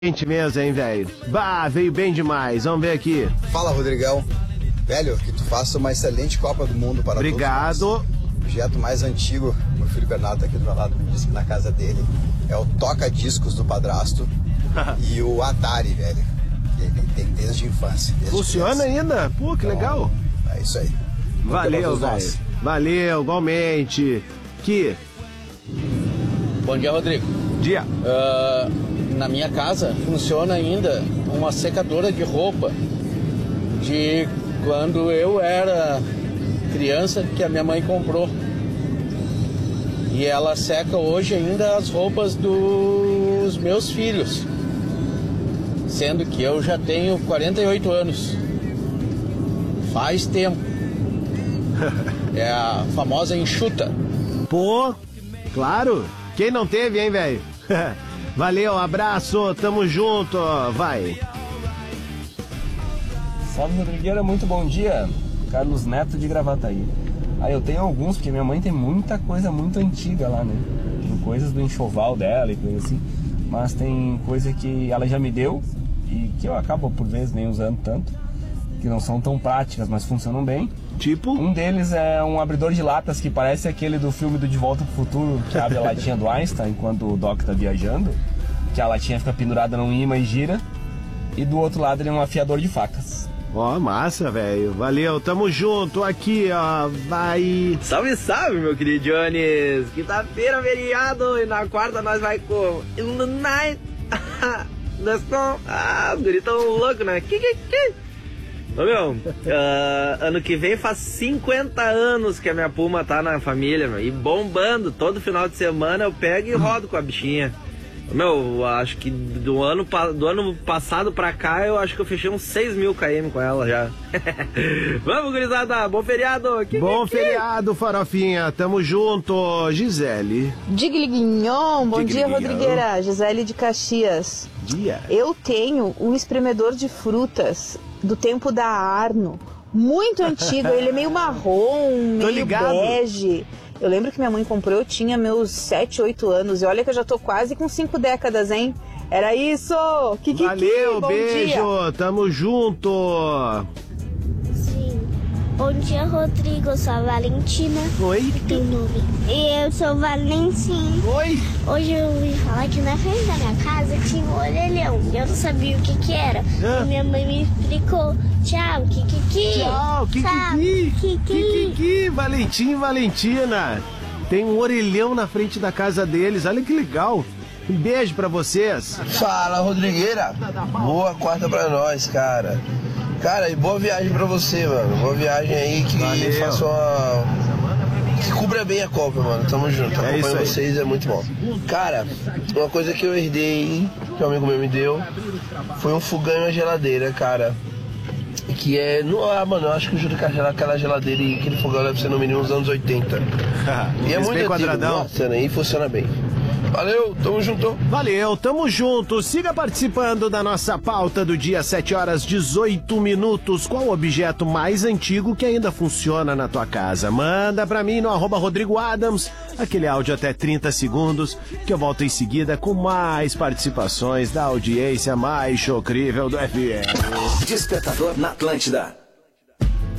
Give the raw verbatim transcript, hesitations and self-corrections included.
Gente mesmo, hein, velho? Bah, veio bem demais. Vamos ver aqui. Fala, Rodrigão. Velho, que tu faça uma excelente Copa do Mundo para Obrigado. todos nós. O objeto mais antigo, meu filho Bernardo tá aqui do meu lado, me disse que na casa dele é o toca-discos do padrasto e o Atari, velho. Que ele tem desde a infância. Desde Funciona criança. ainda? Pô, que Então, legal. É isso aí. Muito Valeu, bom pra velho. todos nós. Valeu, igualmente. Que Bom dia, Rodrigo. dia. Uh, na minha casa funciona ainda uma secadora de roupa de quando eu era criança, que a minha mãe comprou. E ela seca hoje ainda as roupas dos meus filhos, sendo que eu já tenho quarenta e oito anos. Faz tempo. É a famosa enxuta. Pô, claro. Quem não teve, hein, velho? Valeu, abraço, tamo junto, vai. Salve, Rodrigueira, muito bom dia. Carlos Neto de Gravataí. Ah, eu tenho alguns, porque minha mãe tem muita coisa muito antiga lá, né? Tem coisas do enxoval dela e coisa assim. Mas tem coisa que ela já me deu e que eu acabo, por vezes, nem usando tanto. Que não são tão práticas, mas funcionam bem. Tipo? Um deles é um abridor de latas que parece aquele do filme do De Volta pro Futuro, que abre a latinha do Einstein enquanto o Doc tá viajando, que a latinha fica pendurada num imã e gira. E do outro lado ele é um afiador de facas. Ó, massa, velho. Valeu, tamo junto aqui, ó. Vai. Salve, salve, meu querido Jones. Quinta-feira, feriado, e na quarta nós vai com In the Night. Nós com... Ah, os guris tão loucos, né? Que, que, que? Ô, meu, uh, ano que vem faz cinquenta anos que a minha Puma tá na família, meu, e bombando. Todo final de semana eu pego e rodo com a bichinha. Ô, meu, eu acho que do ano, do ano passado pra cá, eu acho que eu fechei uns seis mil quilômetros com ela já. Vamos, gurizada, bom feriado. Que, Bom que, que? feriado, Farofinha, tamo junto. Gisele. Digliguinhon, bom dia, Digliguinhon. Rodrigueira. Gisele de Caxias. Dia. Eu tenho um espremedor de frutas do tempo da Arno, muito antigo. Ele é meio marrom, Tô meio ligado. bege. Eu lembro que minha mãe comprou, eu tinha meus sete, oito anos. E olha que eu já tô quase com cinco décadas, hein? Era isso! Kikiki, Valeu, bom beijo, dia. tamo junto. Sim. Bom dia, Rodrigo. Eu sou a Valentina. Oi. Teu nome? E eu sou Valentim. Oi. Hoje eu ouvi falar que na frente da minha casa tinha um orelhão. E eu não sabia o que que era. Ah. E minha mãe me explicou. Tchau, Kikiki. Tchau, Tchau, Kikiki. Kiki. Kikiki, Valentim e Valentina. Tem um orelhão na frente da casa deles, olha que legal. Um beijo pra vocês. Fala, Rodrigueira. Boa quarta pra nós, cara. Cara, e boa viagem pra você, mano. Boa viagem aí, que Valeu. faça uma... que cubra bem a Copa, mano. Tamo junto. É isso Acompanho aí. vocês, é muito bom. Cara, uma coisa que eu herdei, que um amigo meu me deu, foi um fogão e uma geladeira, cara. Que é... No, ah, mano, eu acho que eu juro que aquela geladeira e aquele fogão deve ser no mínimo nos anos oitenta. E é Esse muito bem antigo, quadradão. nossa, né? E funciona bem. Valeu, tamo junto. Valeu, tamo junto. Siga participando da nossa pauta do dia, sete horas dezoito minutos. Qual o objeto mais antigo que ainda funciona na tua casa? Manda pra mim no arroba Rodrigo Adams, aquele áudio até trinta segundos, que eu volto em seguida com mais participações da audiência mais chocrível do F M. Despertador na Atlântida.